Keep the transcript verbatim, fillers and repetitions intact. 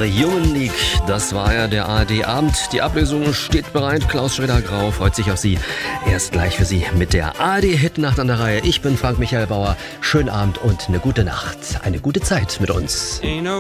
The Human League, das war ja der A R D-Abend. Die Ablösung steht bereit. Klaus Schroeder-Grau freut sich auf Sie. Erst gleich für Sie mit der A R D-Hitnacht an der Reihe. Ich bin Frank Michael Bauer. Schönen Abend und eine gute Nacht. Eine gute Zeit mit uns.